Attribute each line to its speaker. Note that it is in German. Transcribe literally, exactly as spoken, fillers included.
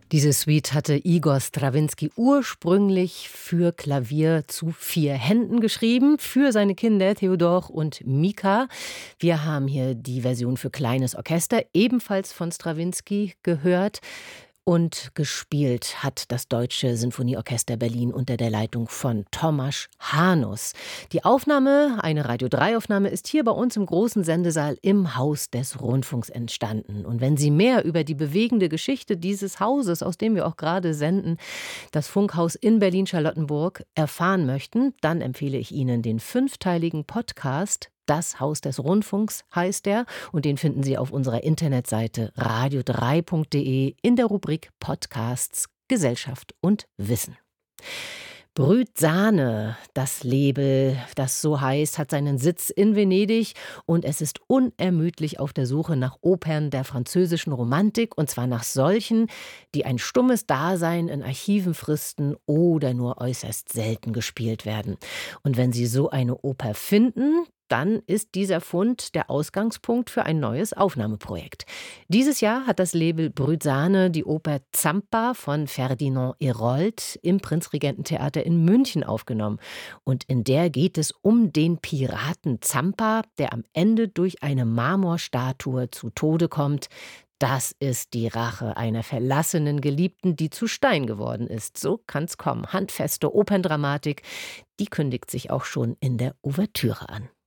Speaker 1: Diese Suite hatte Igor Strawinski ursprünglich für Klavier zu vier Händen geschrieben, für seine Kinder Theodor und Mika. Wir haben hier die Version für kleines Orchester, ebenfalls von Strawinski, gehört. Und gespielt hat das Deutsche Sinfonieorchester Berlin unter der Leitung von Tomasz Hanus. Die Aufnahme, eine Radio drei Aufnahme, ist hier bei uns im großen Sendesaal im Haus des Rundfunks entstanden. Und wenn Sie mehr über die bewegende Geschichte dieses Hauses, aus dem wir auch gerade senden, das Funkhaus in Berlin-Charlottenburg, erfahren möchten, dann empfehle ich Ihnen den fünfteiligen Podcast Das Haus des Rundfunks heißt er, und den finden Sie auf unserer Internetseite radio drei punkt de in der Rubrik Podcasts, Gesellschaft und Wissen. Brüt Sahne, das Label, das so heißt, hat seinen Sitz in Venedig und es ist unermüdlich auf der Suche nach Opern der französischen Romantik, und zwar nach solchen, die ein stummes Dasein in Archiven fristen oder nur äußerst selten gespielt werden. Und wenn Sie so eine Oper finden, dann ist dieser Fund der Ausgangspunkt für ein neues Aufnahmeprojekt. Dieses Jahr hat das Label Brüt Sahne die Oper Zampa von Ferdinand Hérold im Prinzregententheater in München aufgenommen. Und in der geht es um den Piraten Zampa, der am Ende durch eine Marmorstatue zu Tode kommt. Das ist die Rache einer verlassenen Geliebten, die zu Stein geworden ist. So kann's kommen. Handfeste Operndramatik, die kündigt sich auch schon in der Ouvertüre an.